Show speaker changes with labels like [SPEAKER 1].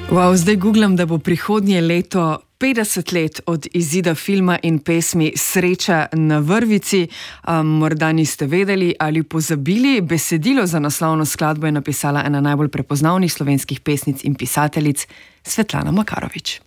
[SPEAKER 1] Wow, zdaj googlam, da bo prihodnje leto 50 let od izida filma in pesmi Sreča na vrvici. Morda niste vedeli ali pozabili, besedilo za naslovno skladbo je napisala ena najbolj prepoznavnih slovenskih pesnic in pisateljic, Svetlana Makarovič.